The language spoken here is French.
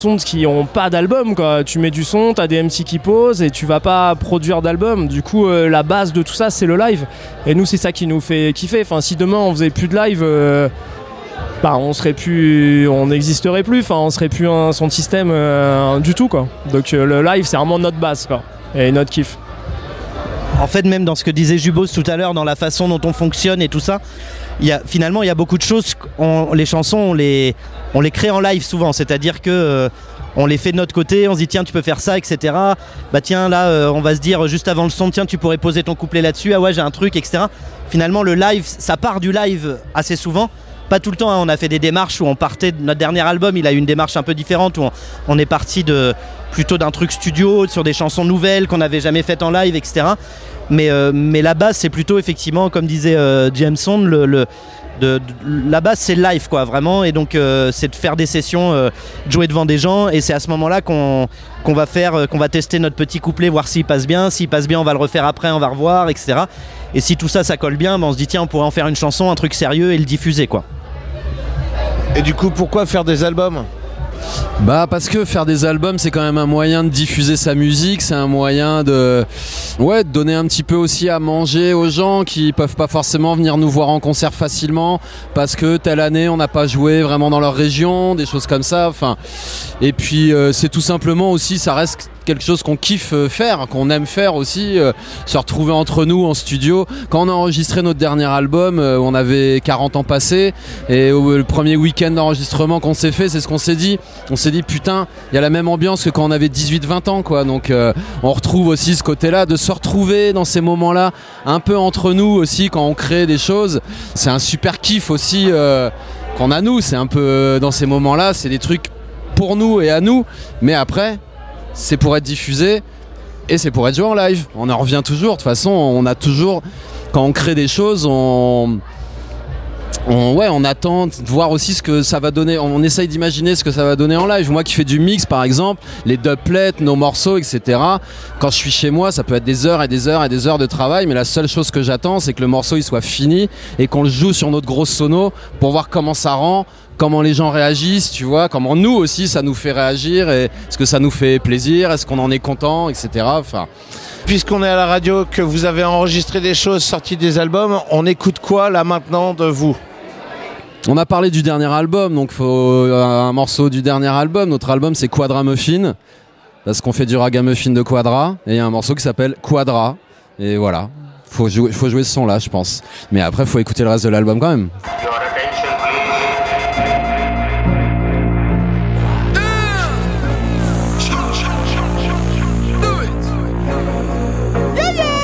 sons qui ont pas d'album quoi. Tu mets du son, t'as des MC qui posent et tu vas pas produire d'album. Du coup la base de tout ça c'est le live. Et nous c'est ça qui nous fait kiffer. Enfin si demain on faisait plus de live, on n'existerait plus. Enfin on serait plus un son système du tout quoi. Donc le live c'est vraiment notre base quoi. Et notre kiff. En fait, même dans ce que disait Jubos tout à l'heure, dans la façon dont on fonctionne et tout ça, il y a beaucoup de choses. Les chansons, on les crée en live souvent. C'est-à-dire que on les fait de notre côté, on se dit tiens tu peux faire ça, etc. Bah tiens là on va se dire juste avant le son, tiens tu pourrais poser ton couplet là-dessus, ah ouais j'ai un truc, etc. Finalement le live, ça part du live assez souvent. Pas tout le temps, hein. On a fait des démarches où on partait de notre dernier album, il a eu une démarche un peu différente où on est parti plutôt d'un truc studio, sur des chansons nouvelles qu'on n'avait jamais faites en live, etc. Mais la base c'est plutôt effectivement, comme disait Jameson, la base c'est le live quoi, vraiment. Et donc c'est de faire des sessions, de jouer devant des gens, et c'est à ce moment-là qu'on va tester notre petit couplet, voir s'il passe bien. S'il passe bien on va le refaire après, on va revoir, etc. Et si tout ça colle bien, on se dit tiens on pourrait en faire une chanson, un truc sérieux et le diffuser quoi. Et du coup, pourquoi faire des albums ? Bah parce que faire des albums c'est quand même un moyen de diffuser sa musique, c'est un moyen de donner un petit peu aussi à manger aux gens qui peuvent pas forcément venir nous voir en concert facilement parce que telle année on n'a pas joué vraiment dans leur région, des choses comme ça. Enfin, et puis c'est tout simplement aussi, ça reste quelque chose qu'on kiffe faire, qu'on aime faire aussi, se retrouver entre nous en studio. Quand on a enregistré notre dernier album, on avait 40 ans passés, et le premier week-end d'enregistrement qu'on s'est fait, c'est ce qu'on s'est dit. On s'est dit putain, il y a la même ambiance que quand on avait 18-20 ans quoi. Donc on retrouve aussi ce côté-là, de se retrouver dans ces moments-là, un peu entre nous aussi quand on crée des choses. C'est un super kiff aussi qu'on a nous, c'est un peu dans ces moments-là, c'est des trucs pour nous et à nous, mais après c'est pour être diffusé et c'est pour être joué en live. On en revient toujours, de toute façon on a toujours, quand on crée des choses, on attend de voir aussi ce que ça va donner, on essaye d'imaginer ce que ça va donner en live. Moi qui fais du mix par exemple, les dubplates, nos morceaux, etc. Quand je suis chez moi, ça peut être des heures et des heures et des heures de travail, mais la seule chose que j'attends c'est que le morceau il soit fini et qu'on le joue sur notre grosse sono pour voir comment ça rend, comment les gens réagissent, tu vois, comment nous aussi ça nous fait réagir, et est-ce que ça nous fait plaisir, est-ce qu'on en est content, etc. Enfin, puisqu'on est à la radio, que vous avez enregistré des choses, sorti des albums, on écoute quoi là maintenant de vous ? On a parlé du dernier album, donc faut un morceau du dernier album. Notre album c'est Quadra Muffin, parce qu'on fait du ragamuffin de Quadra, et il y a un morceau qui s'appelle Quadra, et voilà, faut jouer ce son là je pense. Mais après faut écouter le reste de l'album quand même.